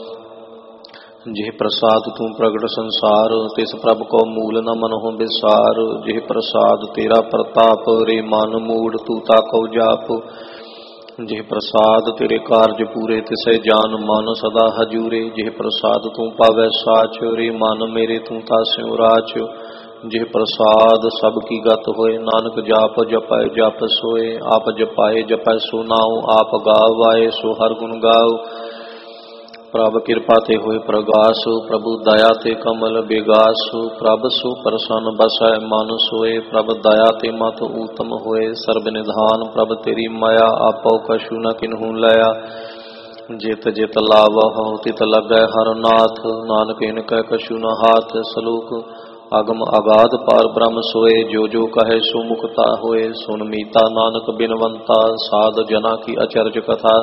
ਜਿਹ ਪ੍ਰਸਾਦ ਤੂੰ ਪ੍ਰਗਟ ਸੰਸਾਰ, ਤਿਸ ਪ੍ਰਭ ਕੋ ਮੂਲ ਨ ਮਨਹੁ ਬਿਸਾਰ। ਜਿਹ ਪ੍ਰਸਾਦ ਤੇਰਾ ਪ੍ਰਤਾਪ, ਰੇ ਮਨ ਮੂੜ ਤੂੰ ਤਾਕਉ ਜਾਪ। ਜਿਹ ਪ੍ਰਸਾਦ ਤੇਰੇ ਕਾਰਜ ਪੂਰੇ, ਤਿਸੈ ਜਾਨ ਮਨ ਸਦਾ ਹਜੂਰੇ। ਜਿਹ ਪ੍ਰਸਾਦ ਤੂੰ ਪਾਵੈ ਸਾਚ, ਰੇ ਮਨ ਮੇਰੇ ਤੂੰ ਤਾਸਿਉ ਰਾਚ। ਜਿਹ ਪ੍ਰਸਾਦ ਸਭ ਕੀ ਗਤ ਹੋਏ, ਨਾਨਕ ਜਾਪ ਜਪੈ ਜਪ ਸੋਏ। ਆਪ ਜਪਾਏ ਜਪੈ ਸੋ ਨਾਉ, ਆਪ ਗਾਵਾਏ ਸੋ ਹਰ ਗੁਣ ਗਾਉ। ਪ੍ਰਭ ਕਿਰਪਾ ਤੇ ਹੋਏ ਪ੍ਰਗਾਸ, ਪ੍ਰਭੂ ਦਇਆ ਤੇ ਕਮਲ ਬਿਗਾਸ। ਪ੍ਰਭ ਸੋ ਪ੍ਰਸੰਨ ਬਸੈ ਮਨ ਸੋਏ, ਪ੍ਰਭ ਦਇਆ ਤੇ ਮਤ ਊਤਮ ਹੋਏ। ਸਰਬ ਨਿਧਾਨ ਪ੍ਰਭ ਤੇਰੀ ਮਾਇਆ, ਆਪੋ ਕਛੂ ਨ ਕਿਨਹੂ ਲਿਆ। ਜਿਤ ਜਿਤ ਲਾਵਹੁ ਤਿਤ ਲੱਗੈ ਹਰ ਨਾਥ, ਨਾਨਕ ਇਨ ਕੈ ਕਛੂ ਨ ਹਾਥ। ਸਲੋਕ ਅਗਮ ਅਗਾਧ ਪਾਰ ਬ੍ਰਹਮ ਸੋਏ, ਜੋ ਜੋ ਕਹੈ ਸੋ ਮੁਕਤਾ ਹੋਏ। ਸੁਨ ਮੀਤਾ ਨਾਨਕ ਬਿਨਵੰਤਾ, ਸਾਧ ਜਨਾ ਕੀ ਅਚਰਜ ਕਥਾ।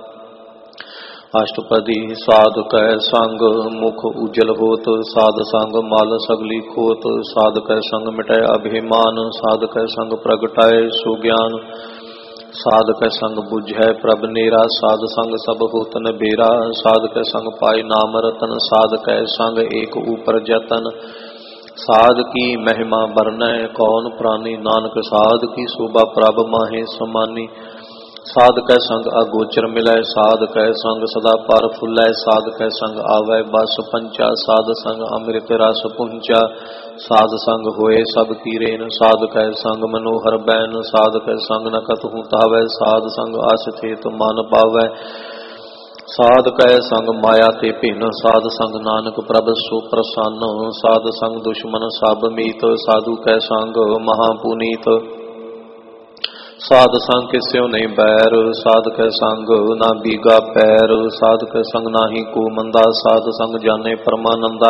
ਅਸ਼ਟਪਦੀ ਸਾਧ ਕੈ ਸੰਗ, ਮੁਖ ਉਜਲ ਹੋਤ। ਸਾਧ ਸੰਗ ਮਲ ਸਗਲੀ ਖੋਤ, ਸਾਧ ਕੈ ਸੰਗ ਮਿਟੈ ਅਭਿਮਾਨ। ਸਾਧ ਕੈ ਸੰਗ ਪ੍ਰਗਟਾਏ ਸੋ ਗਿਆਨ, ਸਾਧ ਕੈ ਸੰਗ ਬੁਝੈ ਪ੍ਰਭ ਨੇਰਾ। ਸਾਧ ਸੰਗ ਸਭ ਹੋਤ ਨਬੇਰਾ, ਸਾਧ ਕੈ ਸੰਗ ਪਾਏ ਨਾਮ ਰਤਨ। ਸਾਧ ਕੈ ਸੰਗ ਏਕ ਊਪਰ ਜਤਨ, ਸਾਧ ਕੀ ਮਹਿਮਾ ਬਰਨੈ ਕੌਣ ਪ੍ਰਾਨੀ। ਨਾਨਕ ਸਾਧ ਕੀ ਸ਼ੋਭਾ ਪ੍ਰਭ ਮਾਹੇ ਸਮਾਨੀ। ਸਾਧ ਕੈ ਸੰਗ ਅਗੋਚਰ ਮਿਲੈ, ਸਾਧ ਕੈ ਸੰਗ ਸਦਾ ਪਰ ਫੁੱਲੈ। ਸਾਧ ਕੈ ਸੰਗ ਆਵੈ ਬਸ ਪੰਚਾ, ਸਾਧ ਸੰਗ ਅੰਮ੍ਰਿਤ ਰਸ ਪੁੰਚਾ। ਸਾਧ ਸੰਗ ਹੋਏ ਸਭ ਕੀ ਰੇਨ, ਸਾਧ ਕੈ ਸੰਗ ਮਨੋਹਰ ਬੈਨ। ਸਾਧ ਕੈ ਸੰਗ ਨ ਕਤਹੂ ਧਾਵੈ, ਸਾਧ ਸੰਗ ਅਸਥਿਤ ਮਨ ਪਾਵੈ। ਸਾਧ ਕੈ ਸੰਗ ਮਾਇਆ ਤੇ ਭਿੰਨ, ਸਾਧ ਸੰਗ ਨਾਨਕ ਪ੍ਰਭ ਸੋ ਪ੍ਰਸੰਨ। ਸਾਧ ਸੰਗ ਦੁਸ਼ਮਨ ਸਭ ਮੀਤ, ਸਾਧੂ ਕੈ ਸੰਗ ਮਹਾ ਪੁਨੀਤ। ਸਾਧ ਸੰਗ ਕਿਸਿਓ ਨਹੀਂ ਬੈਰ, ਸਾਧ ਕੈ ਸੰਗ ਨਾ ਬੀਗਾ ਪੈਰ। ਸਾਧ ਕੈ ਸੰਗ ਨਾਹੀ ਕੋ ਮੰਦਾ, ਸਾਧ ਸੰਗ ਜਾਣੇ ਪਰਮਾਨੰਦਾ।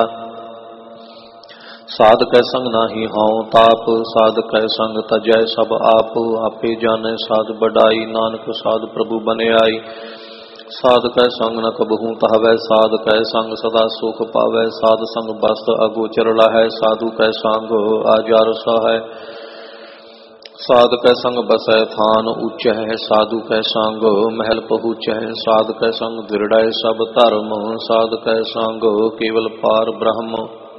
ਸਾਧ ਕੈ ਸੰਗ ਨਾਹੀ ਹਉ ਤਾਪ, ਸਾਧ ਕੈ ਸੰਗ ਤਜੈ ਸਭ ਆਪ। ਆਪੇ ਜਾਣੈ ਸਾਧ ਬਡਾਈ, ਨਾਨਕ ਸਾਧ ਪ੍ਰਭੂ ਬਨਿਆਈ। ਸਾਧ ਕੈ ਸੰਗ ਨ ਕਬਹੂ ਧਾਵੈ, ਸਾਧ ਕੈ ਸੰਗ ਸਦਾ ਸੁਖ ਪਾਵੈ। ਸਾਧ ਸੰਗ ਬਸਤ ਅਗੋਚਰ ਲਾਹੈ, ਸਾਧੂ ਕੈ ਸੰਗ ਆਜਰ ਸਹਾਇ। ਸਾਧ ਕੈ ਸੰਗ ਬਸੈ ਥਾਨ ਉੱਚੈ, ਸਾਧੂ ਕੈ ਸੰਗ ਮਹਿਲ ਪਹੁੰਚੈ। ਸਾਧ ਕੈ ਸੰਗ ਦ੍ਰਿੜੈ ਸਭ ਧਰਮ, ਸਾਧ ਕੈ ਸੰਗ ਕੇਵਲ ਪਾਰ ਬ੍ਰਹਮ।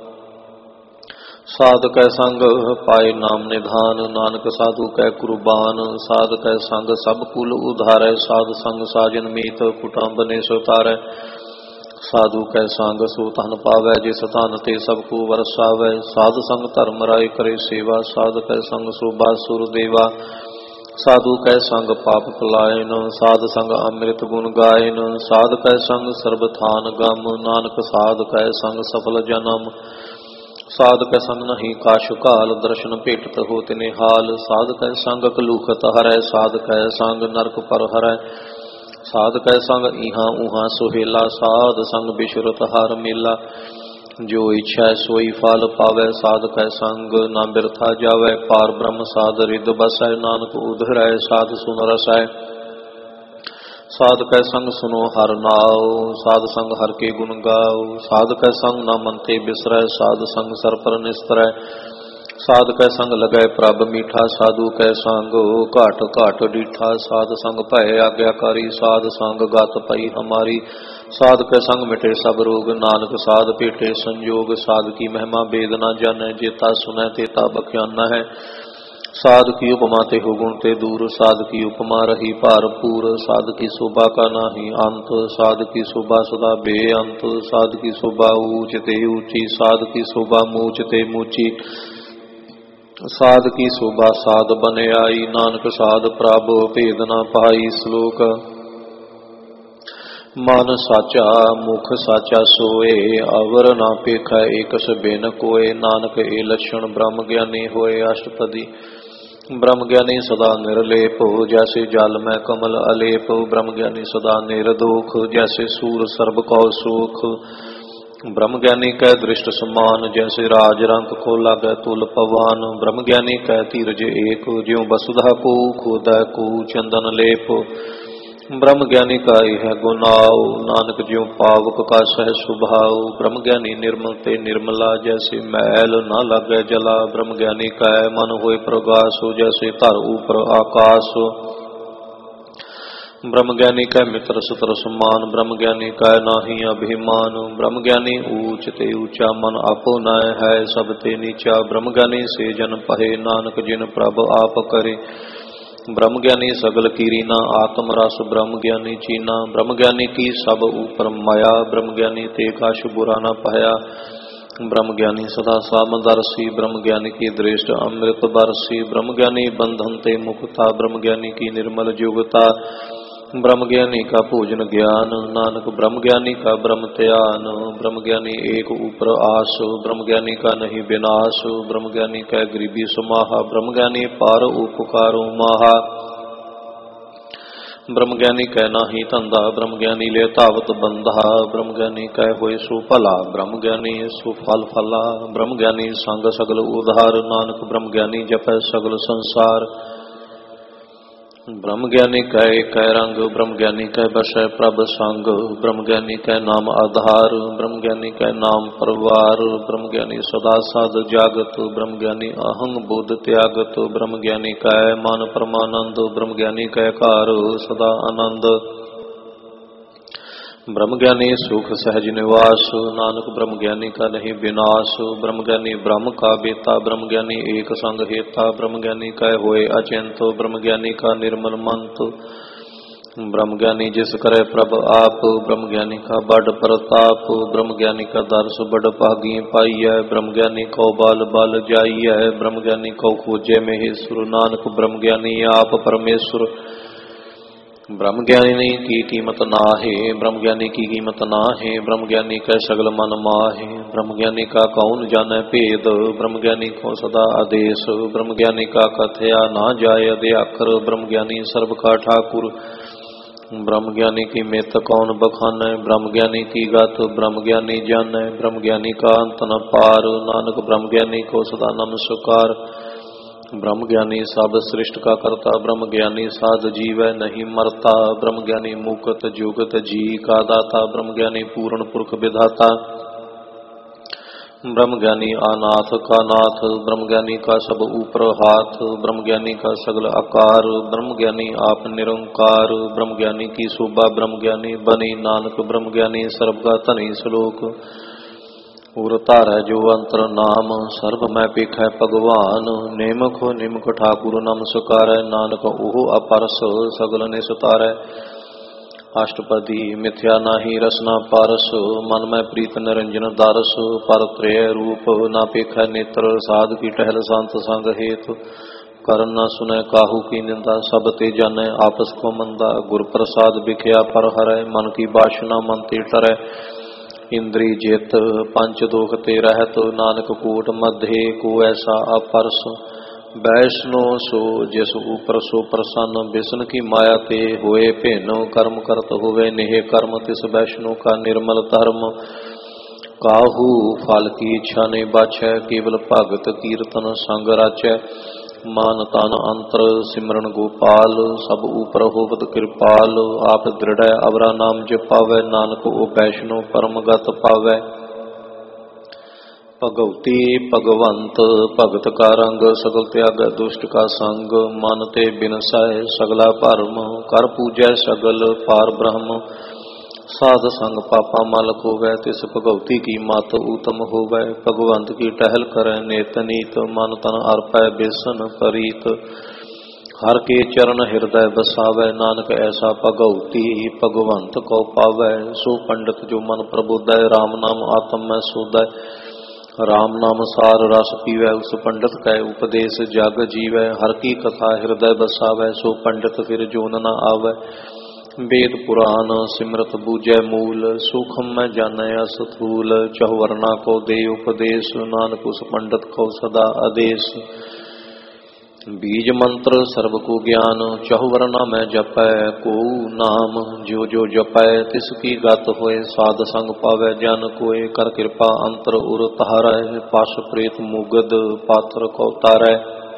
ਸਾਧ ਕੈ ਸੰਗ ਪਾਏ ਨਾਮ ਨਿਧਾਨ, ਨਾਨਕ ਸਾਧੂ ਕੈ ਕੁਰਬਾਨ। ਸਾਧ ਕੈ ਸੰਗ ਸਭ ਕੁਲ ਉਧਾਰੈ, ਸਾਧ ਸੰਗ ਸਾਜਨ ਮੀਤ ਕੁਟੰਬ ਨੇ ਸੁਤਾਰੈ। ਸਾਧੂ ਕੈ ਸੰਗ ਸੋ ਧਨ ਪਾਵੈ, ਜਿਸ ਧਨ ਤੇ ਸਭ ਕੋ ਵਰਸਾਵੈ। ਸਾਧ ਸੰਗ ਧਰਮ ਰਾਏ ਕਰੇ ਸੇਵਾ, ਸਾਧ ਕੈ ਸੰਗ ਸੋਭਾ ਸੁਰ ਦੇਵਾ। साधु कै संग पाप पलायन, साध संग अमृत गुण गायन। साध कै संग सर्बथान गम, नानक साध कै संग सफल जन्म। साध कै संग नहीं काशु काल, दर्शन भेटत होत निहाल। साध कै संग कलूखत हरै, साध कै संग नरक पर हरै। साध कै संग इहाँ उहाँ सुहेला, साध संग बिशुरत हर मेला। जो इच्छा सोई फल पावै, साध कै संग ना बिरथा जावै। पार ब्रह्म साध रिद बसै, नानक उधरै साध सुन रसै। साध कै संग सुनो हर नाओ, साध संग हर के गुण गाओ। साध कै संग ना मन ते बिसरै, साध संग सर पर निस्तरै। साध कै संग लगै प्रभ मीठा, साधु कै संग घाट घाट डीठा। साध संग भय आज्ञाकारी, साध संग गत पई हमारी। साध कै संग मिटे सब रोग, नानक साध भेटे संजोग। साध की महिमा वेद न जानै, जेता सुनै तेता बख्याना है। साध की उपमा ते हो गुण ते दूर, साध की उपमा रही भारपूर। साध की शोभा का नाही अंत, साध की शोभा सदा बेअंत। साध की शोभा ऊंच ते ऊंची, साध की शोभा मूच ते मूची। साध की शोभा साध बने आई, नानक साध प्रभ भेद न पाई। श्लोक मन साचा मुख साचा सोए, अवर ना पेखा एकस बिन कोय। नानक ए लक्षण ब्रह्म ज्ञानी होए। अष्टपदी ब्रह्म ज्ञानी सदा निर्लेप, जैसे जल में कमल अलेप। ब्रह्म ज्ञानी सदा निर्दोख, जैसे सूर सर्ब कौ सुख। ब्रह्म ज्ञानी कै दृष्ट समान, जैसे राज रंक को लागै तुल पवान। ब्रह्म ज्ञानी कै धीरज एक, ज्यों वसुधा पूख उदय कू चंदन लेप। ब्रह्म ज्ञानी का यह गुनाओ, नानक ज्यों पावक का सह सुभाव। ब्रह्म ज्ञानी निर्मल ते निर्मला, जैसे मैल न लागै जला। ब्रह्म ज्ञानी कै मन होए प्रगास, जैसे धर ऊपर आकाश। ब्रह्म ज्ञानी कै मित्र सुतर समान, ब्रह्म ज्ञानी कै नाही अभिमान। ब्रह्म ज्ञानी ऊंच ते ऊंचा, मन आपो नय है सब ते नीचा। ब्रह्म ज्ञानी से जन पहे, नानक जिन प्रभ आप करे। ब्रह्म ज्ञानी सगल कीरीना, आत्म रस ब्रह्म ज्ञानी चीना। ब्रह्म ज्ञानी की सब ऊपर माया, ब्रह्म ज्ञानी ते काश बुरा न पाया। ब्रह्म ज्ञानी सदा सामदर्शी, ब्रह्म ज्ञानी की दृष्ट अमृत बरसी। ब्रह्म ज्ञानी बंधन ते मुक्ता, ब्रह्म ज्ञानी की निर्मल जुगता। ब्रह्म ज्ञानी का पूजन ज्ञान, नानक ब्रह्म ज्ञानी का ब्रह्म ध्यान। ब्रह्म ज्ञानी एक ऊपर आस, ब्रह्म ज्ञानी का नहीं विनाश। ब्रह्म ज्ञानी का गरीबी समाहा, ब्रह्म ज्ञानी पार उपकारो माहा। ब्रह्म ज्ञानी कै नाही धंधा, ब्रह्म ज्ञानी ले तावत बंधा। ब्रह्म ज्ञानी कै होए सो भला, ब्रह्म ज्ञानी सो फल फला। ब्रह्म ज्ञानी संग सगल उधार, नानक ब्रह्म ज्ञानी जपै सगल संसार। ब्रह्म ज्ञानी कै कै रंग, ब्रह्म ज्ञानी कै बसै प्रभ संग। ब्रह्म ज्ञानी कै नाम आधार, ब्रह्म ज्ञानी कै नाम परवार। ब्रह्म ज्ञानी सदा साध जागत, ब्रह्म ज्ञानी अहंग बोध त्यागत। ब्रह्म ज्ञानी कै मन परमानंद, ब्रह्म ज्ञानी कै कार सदा आनंद। ब्रह्म ज्ञानी सुख सहज निवास, नानक ब्रह्म ज्ञानी का नहीं विनाश। ब्रह्म ज्ञानी ब्रह्म का बेता, ब्रह्म ज्ञानी एक संग हेता। ब्रह्म ज्ञानी कै होए अचिंत, ब्रह्म ज्ञानी का निर्मल मंत। ब्रह्म ज्ञानी जिस करे प्रभ आप, ब्रह्म ज्ञानी का बड़ प्रताप। ब्रह्म ज्ञानी का दर्श बड़ भागी पाइय, ब्रह्म ज्ञानी को बाल बाल जाइय। ब्रह्म ज्ञानी को खोजे महेश्वर, नानक ब्रह्म ज्ञानी आप परमेश्वर। ब्रह्म ज्ञानी की कीमत नाहे, ब्रह्म ज्ञानी की कीमत नाहे। ब्रह्म ज्ञानी का सगल मन माहे, ब्रह्म ज्ञानी का कौन जाने भेद। ब्रह्म ज्ञानी को सदा आदेश, ब्रह्म ज्ञानी का कथया ना जाय अध्याकर। ब्रह्म ज्ञानी सर्व का ठाकुर, ब्रह्म ज्ञानी की मित कौन बखाने। ब्रह्म ज्ञानी की गत ब्रह्म ज्ञानी जाने, ब्रह्म ज्ञानी का अंत न पार। नानक ब्रह्म ज्ञानी को सदा नमस्कार। ब्रह्म ज्ञानी सब सृष्ट का करता, ब्रह्म ज्ञानी साध जीवै नहीं मरता। ब्रह्म ज्ञानी मुकत जुगत जी का दाता, ब्रह्म ज्ञानी पूर्ण पुरख विधाता। ब्रह्म ज्ञानी अनाथ का नाथ, ब्रह्म ज्ञानी का सब ऊपर हाथ। ब्रह्म ज्ञानी का सगल आकार, ब्रह्म ज्ञानी आप निरंकार। ब्रह्म ज्ञानी की शोभा ब्रह्म ज्ञानी बनी, नानक ब्रह्म ज्ञानी सर्व का धनी। श्लोक उर तारै जो अंतर नाम, सर्व मैं पेखै भगवान। नेमख निमख ठाकुर नमस्कारै, नानक ओह अपरस सगल निस्तारै। अष्टपदी मिथ्या नाही रसना पारस, मन में प्रीत निरंजन दारस। पर त्रय रूप ना पेखै नेत्र, साध की टहल संत संग हेतु। ਕਰਨ न सुनै काहू की निंदा, सब ते जानै आपस को मंदा। गुर प्रसाद बिख्या पर हरै, मन की बासना मन ते टरै। इंद्री जित पंच दुख ते रहत, नानक कूट मध्य को ऐसा अपरस। वैष्णो सो जिस ऊपर सो प्रसन्न, बिसन की माया ते होए भिन्न। कर्म करत होवे नेह कर्म, तिस वैष्णो का निर्मल धर्म। काहू फल की इच्छा ने बाछै, केवल भगत कीर्तन संग राचै। मान तन अंतर सिमरन गोपाल, सब ऊपर होवत कृपाल। आप दृढ़ अवरा नाम जपावै, नानक ओ वैष्णो परम गत पावै। भगवती भगवंत भगत का रंग, सगल त्याग दुष्ट का संग। मन ते बिनसै सगला भरम, कर पूजै सगल पार ब्रह्म। साध संग पापा मल होवै, तिस भगवती की मत उत्तम होवै। भगवंत की टहल करै नित नीत, मन तन अर्पै बिसन परीत। हर के चरण हृदय बसावै, नानक ऐसा भगवती भगवंत को पावै। सो पंडित जो मन प्रबोधै, राम नाम आत्म में सोधै। राम नाम सार रस पीवै, उस पंडित कै उपदेश जग जीवै। हर की कथा हृदय बसावै, सो पंडित फिर जोन न आवै। वेद पुराण सिमरत बूझै मूल, सूखम में जानै अस्थूल। चहुवर्णा को दे उपदेश, नानक उस पंडित को सदा आदेश। बीज मंत्र सर्व को ज्ञान, चहुवर्णा में जपै को नाम। जो जो जपै तिसकी गत होए, साध संग पावै जन कोय। कर कृपा अंतर उर तारै, पाश प्रेत मुगद पात्र को तारै।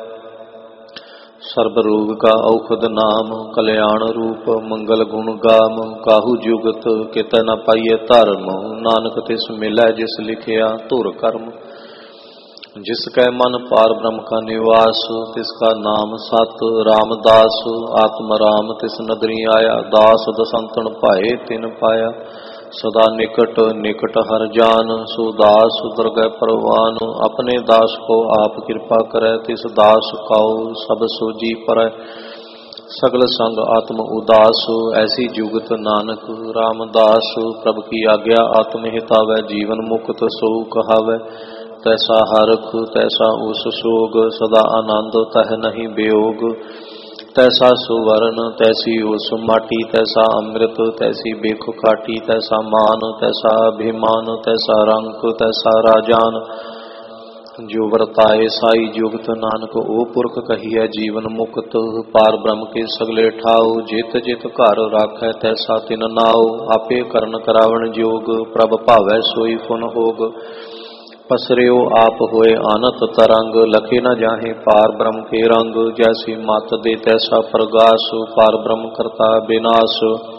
सर्व रोग का औषध नाम, कल्याण रूप मंगल गुण गाम। काहू जुगत कित न पाइए धर्म, नानक तिस मिलै जिस लिखिया धुर कर्म। जिसकै मन पार ब्रह्म का निवास, तिसका नाम सत रामदास। आत्म राम तिस नदरी आया, दास दसंतन पाए तिन पाया। सदा निकट निकट हर जान, सो दास दुर्गै परवान। अपने दास को आप कृपा करै, तिस दास काऊ सब सोजी परै। सगल संग आत्म उदास, ऐसी जुगत नानक रामदास। प्रभु की आज्ञा आत्म हितावै, जीवन मुक्त सो कहावै। तैसा हरख तैसा उस सोग, सदा आनंद तह नहीं वियोग। तैसा सुवर्ण तैसी उस माटी, तैसा अमृत तैसी बेख काटी। तैसा मान तैसा अभिमान, तैसा रंक तैसा राजान। जो वर्ताए साई जुगत, नानक ओ पुरख कहिए जीवन मुक्त। पार ब्रह्म के सगले ठाओ, जित जित घर राखै तैसा तिन नाओ। आपे करन करावण जोग, प्रभ भावै सोई फुन होग। पसरियो आप होए आनत तरंग, लखे न जाहे पार ब्रह्म के रंग। जैसी मत दे तैसा प्रगास, पार ब्रह्म करता विनाश।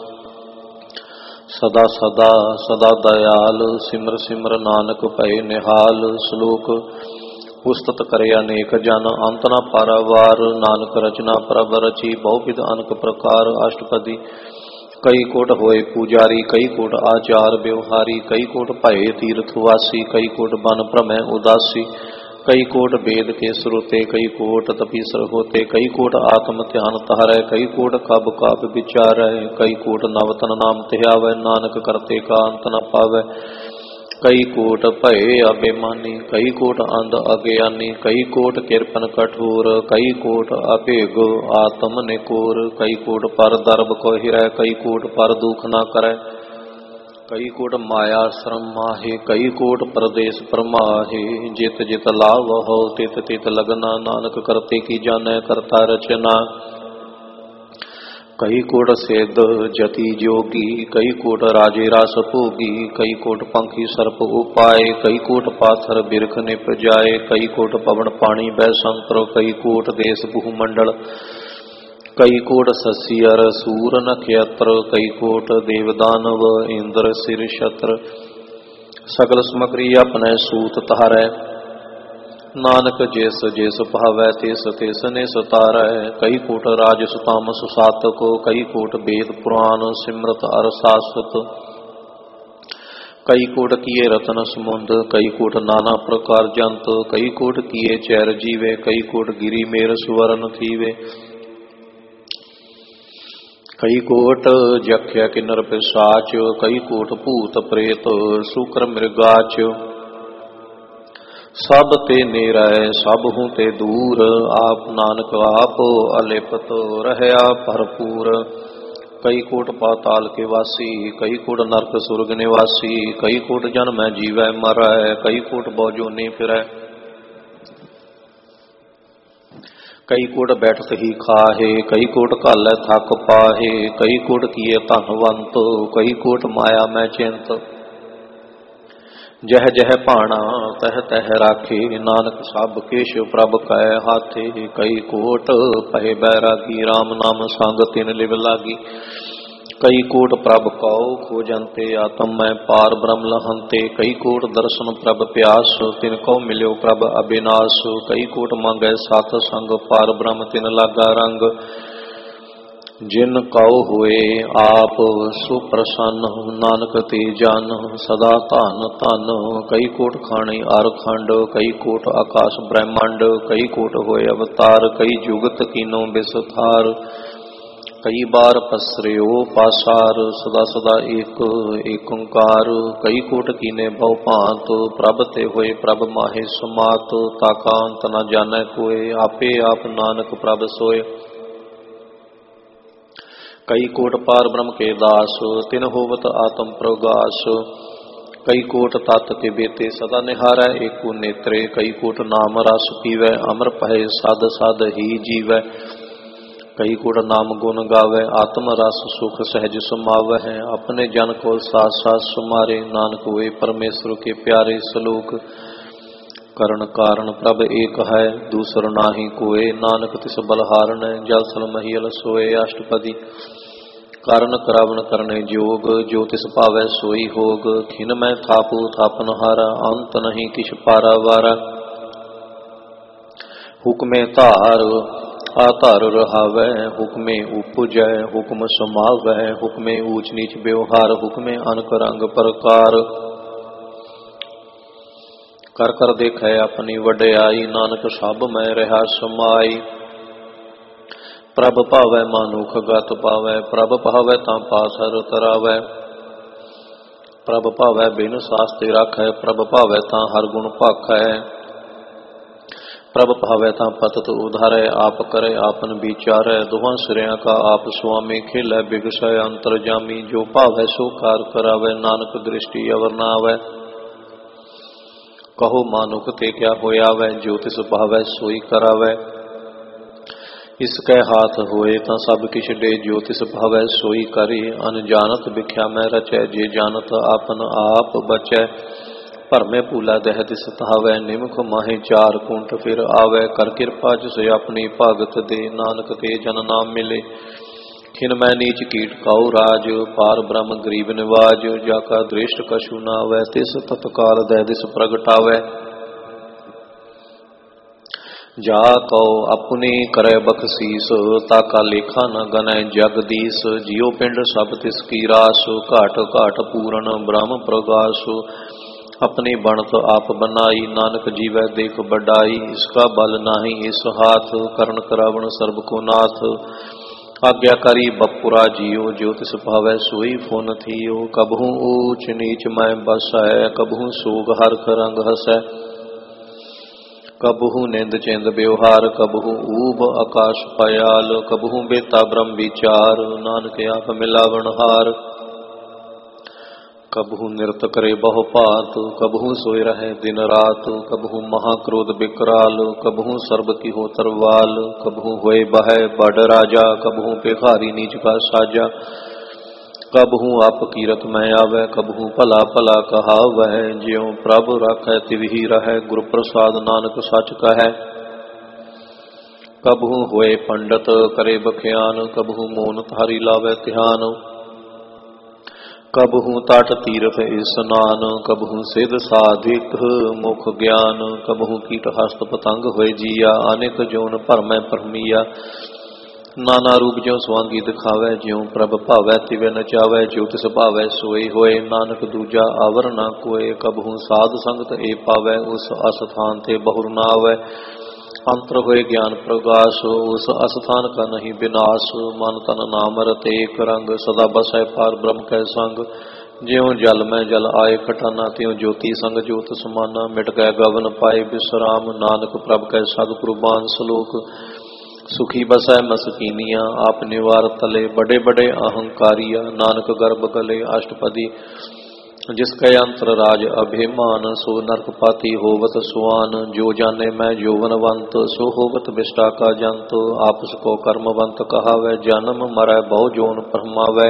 सदा सदा सदा दयाल, सिमर सिमर नानक भय निहाल। श्लोक पुस्तक करे अनेक जन, अंत न पारावार। नानक रचना प्रभ रची, बहुविध अनक प्रकार। अष्टपदी कई कोट होए पुजारी, कई कोट आचार व्यवहारी। कई कोट भये तीर्थवासी, कई कोट बन भ्रमै उदासी। कई कोट वेद के श्रोते, कई कोट तपीसर होते। कई कोट आत्म ध्यान तारै, कई कोट कब काब विचारै। कई कोट नवतन नाम ध्यावै, नानक करते का अंत न पावै। कई कोट भये अभिमानी, कई कोट अंध अज्ञानी। कई कोट किरपन कठोर, कई कोट अभेग आत्म निकोर। कई कोट पर दर्भ को हिरै, कई कोट पर दुख न करै। कई कोट माया श्रम माहे, कई कोट प्रदेश परमाहे। जित जित लाभ हो तित तित लगना, नानक करते की जानै करता रचना। कई कोट सिद्ध जति जोगी, कई कोट राजे रस भोगी। कई कोट पंखी सर्प उपाय, कई कोट पाथर बिरख निप जाए। कई कोट पवन पानी बैसंतर, कई कोट देश भूमंडल। कई कोट शशि अर सूर नक्षत्र, कई कोट देव दानव इंद्र सिर छत्र। सगल समग्री अपने सूत तारै, नानक जिस जिस भावै तिस तिस निस तारै। कई कोट राजस तामस सातक, कई कोट वेद पुराण सिमरत अर शाश्वत। कई कोट किए रतन समुंद, कई कोट नाना प्रकार जंत। कई कोट किए चैर जीवे, कई कोट गिरी मेर सुवर्ण थीवे। कई कोट जख्य किन्नर पिशाच, कई कोट भूत प्रेत शुक्र मृगाच। सब ते नेरै सबहु ते दूर, आप नानक आप अलिपत रहया भरपूर। कई कोट पाताल के वासी, कई कोट नरक सुरग निवासी, कई कोट जन्म जीवै मरै, कई कोट बहुजोनी फिरै। कई कोट बैठत ही खाहे, कई कोट घालै थक पाहे, कई कोट किए धनवंत, कई कोट माया मैं चिंत। जह जह भाणा तह तह राखे, नानक सब किश प्रभ कै हाथे। कई कोट पहे बैरागी, राम नाम संग तिन लिव लागी। कई कोट प्रभ कौ खोजंते, आत्म मैं पार ब्रह्म लहंते। कई कोट दर्शन प्रभ प्यास, तिन को मिल्यो प्रभ अविनाश। कई कोट मांगै सत संग, पार ब्रह्म तिन लागा रंग। जिन कौ हुए आप सुप्रसन्न, नानक ते जन सदा धन धन। कई कोट खाणी अर खंड, कई कोट आकाश ब्रह्मंड। कई कोट होए अवतार, कई जुगत कीनो बिसथार। कई बार पसरियो पासार, सदा सदा एक एक ओंकार। कई कोट कीने बहु भांत, प्रभ ते होए प्रभ माहे समात। ताका अंत न जानै कोय, आपे आप नानक प्रभ सोय। कई कोट पार ब्रह्म के दास, तिन होवत आत्म प्रगास। कई कोट तत् के बेते, सदा निहारै एकु नेत्रे। कई कोट नाम रस पीवै, अमर पहे सद सद ही जीवै। कई कोट नाम गुण गावै, आत्म रस सुख सहज समावै। अपने जन को साथ साथ सुमारे, नानक हुए परमेश्वर के प्यारे। श्लोक करण कारण प्रभ एक है, दूसर नाहि कोय। नानक तिस बलहारण, जल थल महियल सोए। अष्टपदी कारण करावन करने जोग, जो तिस पावै सोई होग। खिन मैं थापू थापन हारा, अंत नहीं किछ पारावारा। हुक्मे धार आधार रहावै, हुक्मे उपजै हुक्म समावै। हुक्मे ऊच नीच व्यवहार, हुक्मे अनक रंग प्रकार। कर कर देखै अपनी वड्याई, नानक सब मैं रहा समाई। प्रभ पावै मानुख गत पावै, प्रभ पावै तां पासर तरावै। प्रभ पावै बिन सास्ते राखै, प्रभ पावै तां हर गुण भाखै। प्रभ पावै तां पतत उधारै, आप करे आपन विचारै। दुहां सिरियां का आप स्वामी, खेलै बिगसै अंतरजामी। जो पावै सो कार करावै, नानक दृष्टि अवर न आवै। कहो मानुख ते क्या होयावै, जो तिस भावै सोई करावै। इसकै हाथ होए तां सब किछ दे, जो तिस भावै सोई करे। अनजानत बिख्या मैं रचै, जे जानत आपन आप बचै। भरमे भूला दह दिस धावै, निमख माहे चार कुंट फिर आवै। कर किरपा जिस अपनी भगत दे, नानक ते जन नाम मिले। खिन मैं नीच कीट काऊ राज, पार ब्रह्म गरीब निवाज। जाका दृष्ट कछु नावै, तिस तत्काल दह दिस प्रगटावै। जा कौ अपने करे बख्शीस, ताका लेखा न गनै जगदीश। जियो पिंड सब तिसकी रास, घाट घाट पूरन ब्रह्म प्रगास। अपनी बनत आप बनाई, नानक जीवै देख बड़ाई। इसका बल नाही इस हाथ, करण करावण सर्ब को नाथ। आज्ञाकारी बपुरा जियो, जो तिस भावै सोई फुन थियो। कबहू ऊच नीच मैं बसै, कबहू सोग हरख रंग हसै। कबहू निंद चिंद व्यवहार, कबहू ऊब आकाश पयाल। कबहू बेता ब्रह्म विचार, नानक आप मिलावन हार। कबहू नृत करे बहु पात, कबहू सोए रहे दिन रात। कबहू महाक्रोध विकराल, कबहू सर्ब की हो तरवाल। कबहू होए बह बड़ राजा, कबहू भिखारी नीच का साजा। कबहू आप कीरत में आवे, कबहू भला भला कहावै। ज्यों प्रभ राखै तिवही रहै, गुर प्रसाद नानक सच कहै। कबहू होए पंडित करे बख्यान, कबहू मोन धारी लावे ध्यान। कबहू तट तीर्थ स्नान, कबहू सिद्ध साधिक मुख ज्ञान। कबहू कीट हस्त पतंग होए जिया, अनेक जोन भरमै भरमिया। नाना रूप ज्यों स्वांगी दिखावै, ज्यों प्रभ भावै तिवै नचावै। जो तिस भावै सोई होए, नानक दूजा आवर न कोय। कबहू साध संगत ए पावै, उस अस्थान ते बहुर न आवै। अंतर होए ज्ञान प्रगास, उस अस्थान का नहीं विनाश। मन तन नाम रत एक रंग, सदा बसै पार ब्रह्म कै संग। ज्यों जल में जल आए खटाना, त्यों ज्योति संग ज्योत समाना। मिट गए गगन पाए विश्राम, नानक प्रभ कै सतगुरु बान सलोक। सुखी बसै मसकीनिया, आप निवार तले, बड़े बड़े अहंकारिया। नानक गर्भ गले अष्टपदी, जिसके अंतर राज अभिमान। सो नरकपाती होवत सुआन, जो जाने मैं जोवनवंत। सो होवत विष्टा का जंत, आपस को कर्मवंत कहावै। जन्म मरै बहु जोन फरमावै,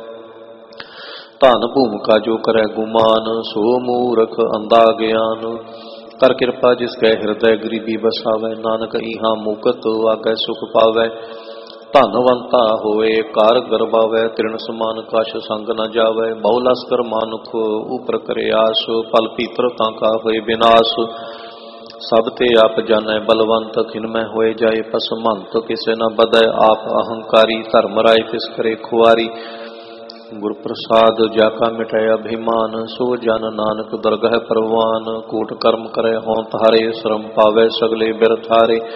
धन भूमिका जो करे गुमान। सो मूर्ख अंधा ज्ञान, कर कृपा जिसके हृदय गरीबी बसावै। नानक इहा मुकत आगे सुख पावै, धनवंता होए कार गरबावै। तृण समान कश संग न जावै, बहु लस्कर मानुख ऊपर करे आस। पल पीतर तांका होए विनाश, सब ते आप जानै बलवंत। खिन में होए जाए पसमंत, किसे न बदै आप अहंकारी। धर्म राय किस करे खुआरी, गुर प्रसाद जाका मिटाय अभिमान। सो जन नानक दरगह परवान, कूट कर्म करे हों तारे। श्रम पावै सगले बिरथारे,